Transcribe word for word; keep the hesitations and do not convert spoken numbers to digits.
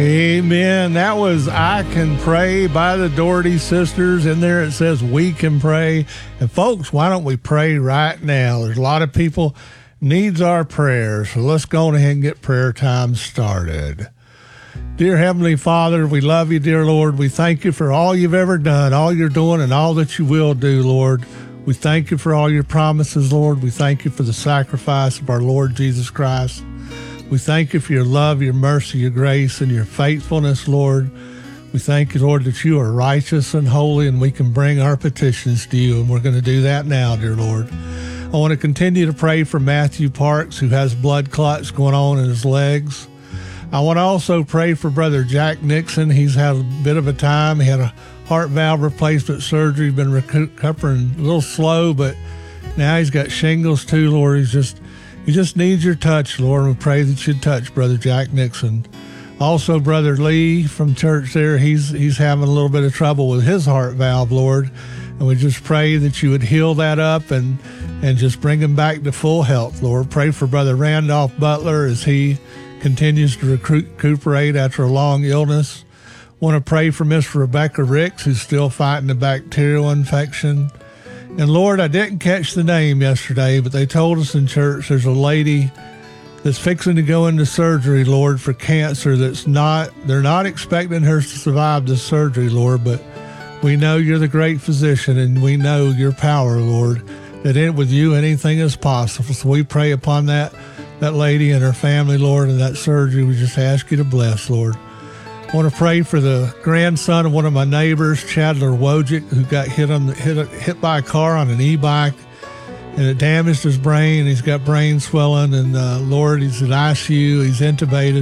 Amen. That was I Can Pray by the Doherty Sisters. In there it says we can pray. And folks, why don't we pray right now? There's a lot of people needs our prayers. So let's go on ahead and get prayer time started. Dear Heavenly Father, we love you, dear Lord. We thank you for all you've ever done, all you're doing, and all that you will do, Lord. We thank you for all your promises, Lord. We thank you for the sacrifice of our Lord Jesus Christ. We thank you for your love, your mercy, your grace, and your faithfulness, Lord. We thank you, Lord, that you are righteous and holy, and we can bring our petitions to you, and we're going to do that now, dear Lord. I want to continue to pray for Matthew Parks, who has blood clots going on in his legs. I want to also pray for Brother Jack Nixon. He's had a bit of a time. He had a heart valve replacement surgery. He's been recovering a little slow, but now he's got shingles too, Lord. He's just, he just needs your touch, Lord. We pray that you'd touch Brother Jack Nixon. Also, Brother Lee from church there, he's he's having a little bit of trouble with his heart valve, Lord. And we just pray that you would heal that up and, and just bring him back to full health, Lord. Pray for Brother Randolph Butler as he continues to recuperate after a long illness. Want to pray for Miss Rebecca Ricks, who's still fighting a bacterial infection. And Lord, I didn't catch the name yesterday, but they told us in church there's a lady that's fixing to go into surgery, Lord, for cancer. That's not, they're not expecting her to survive the surgery, Lord, but we know you're the great physician, and we know your power, Lord, that in, with you anything is possible. So we pray upon that that lady and her family, Lord, and that surgery. We just ask you to bless, Lord. I want to pray for the grandson of one of my neighbors, Chandler Wojcik, who got hit on the, hit hit by a car on an e-bike, and it damaged his brain. He's got brain swelling, and uh, Lord, he's in I C U. He's intubated.